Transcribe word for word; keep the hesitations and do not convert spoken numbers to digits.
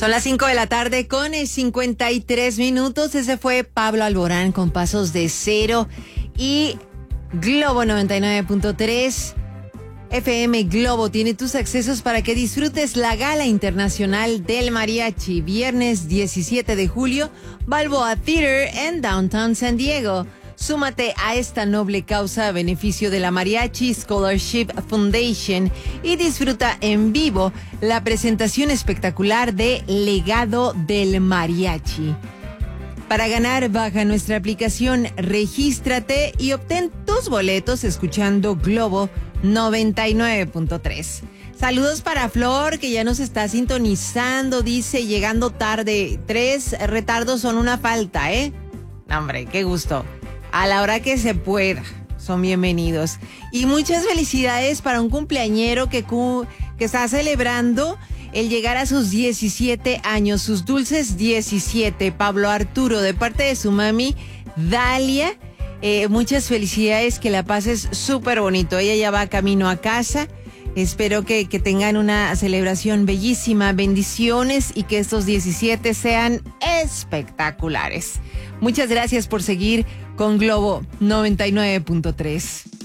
Son las cinco de la tarde con cincuenta y tres minutos. Ese fue Pablo Alborán con Pasos de Cero y Globo noventa y nueve punto tres. F M Globo tiene tus accesos para que disfrutes la Gala Internacional del Mariachi. Viernes diecisiete de julio, Balboa Theater en Downtown San Diego. Súmate a esta noble causa a beneficio de la Mariachi Scholarship Foundation y disfruta en vivo la presentación espectacular de Legado del Mariachi. Para ganar, baja nuestra aplicación, regístrate y obtén tus boletos escuchando Globo noventa y nueve punto tres. Saludos para Flor, que ya nos está sintonizando, dice, llegando tarde. Tres retardos son una falta, ¿eh? No, hombre, qué gusto. A la hora que se pueda, son bienvenidos. Y muchas felicidades para un cumpleañero que, cu- que está celebrando el llegar a sus diecisiete años, sus dulces diecisiete, Pablo Arturo, de parte de su mami, Dalia. Eh, muchas felicidades, que la pases súper bonito. Ella ya va camino a casa. Espero que, que tengan una celebración bellísima, bendiciones y que estos diecisiete sean espectaculares. Muchas gracias por seguir con Globo noventa y nueve punto tres.